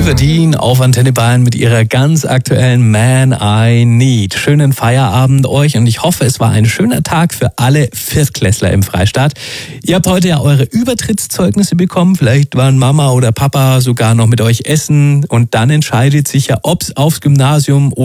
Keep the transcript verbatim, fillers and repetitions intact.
Oliver Dean auf Antenne Bayern mit ihrer ganz aktuellen Man I Need. Schönen Feierabend euch und ich hoffe, es war ein schöner Tag für alle Viertklässler im Freistaat. Ihr habt heute ja eure Übertrittszeugnisse bekommen. Vielleicht waren Mama oder Papa sogar noch mit euch essen und dann entscheidet sich ja, ob es aufs Gymnasium